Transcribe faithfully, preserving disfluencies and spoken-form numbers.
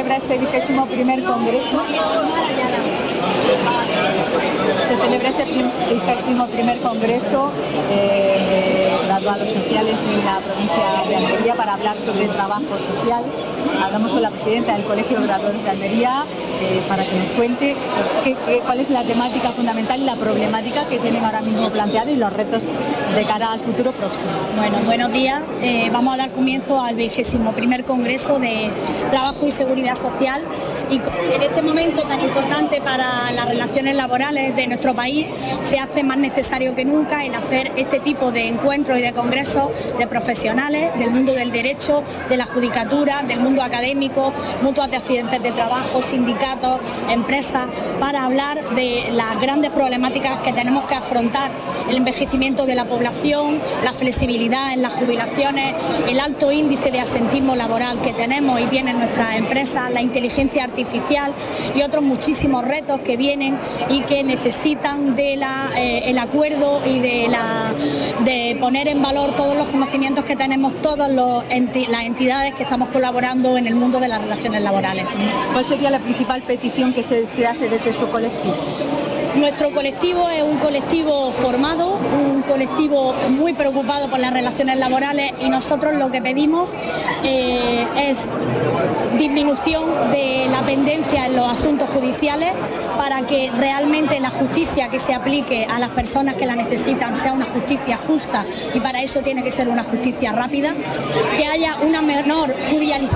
celebra este vigésimo primer congreso. Se celebra este vigésimo primer congreso eh, de graduados sociales en la provincia de Almería para hablar sobre trabajo social. Hablamos con la presidenta del Colegio de Graduados de Almería eh, para que nos cuente qué, qué, cuál es la temática fundamental y la problemática que tienen ahora mismo planteada y los retos de cara al futuro próximo. Bueno, buenos días. Eh, vamos a dar comienzo al vigésimo primer Congreso de Trabajo y Seguridad Social, y en este momento tan importante para las relaciones laborales de nuestro país se hace más necesario que nunca el hacer este tipo de encuentros y de congresos de profesionales del mundo del derecho, de la judicatura, del mundo académico, mutuas de accidentes de trabajo, sindicatos, empresas, para hablar de las grandes problemáticas que tenemos que afrontar: el envejecimiento de la población, la flexibilidad en las jubilaciones, el alto índice de asentismo laboral que tenemos y tienen nuestras empresas, la inteligencia artificial y otros muchísimos retos que vienen y que necesitan de la, eh, el acuerdo y de, la, de poner en valor todos los conocimientos que tenemos todas los enti las entidades que estamos colaborando en el mundo de las relaciones laborales. ¿Cuál sería la principal petición que se, se hace desde su colectivo? Nuestro colectivo es un colectivo formado, un colectivo muy preocupado por las relaciones laborales, y nosotros lo que pedimos eh, es disminución de la pendencia en los asuntos judiciales para que realmente la justicia que se aplique a las personas que la necesitan sea una justicia justa, y para eso tiene que ser una justicia rápida, que haya una menor judicialización